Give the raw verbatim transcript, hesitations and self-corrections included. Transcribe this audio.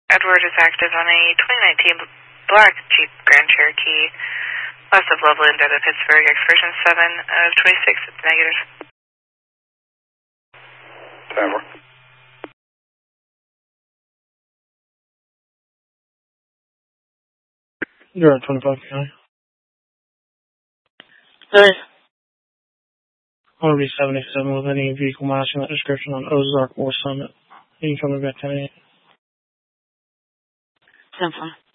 Edward is active on a twenty nineteen black Jeep Grand Cherokee west of Loveland out of Pittsburgh, excursion seven of twenty-six, it's negative. Tower. You're at twenty-five County. Hey. I'm going to be seventy-seven with any vehicle matching that description on Ozark or Summit. You can come back ten eight. ten five.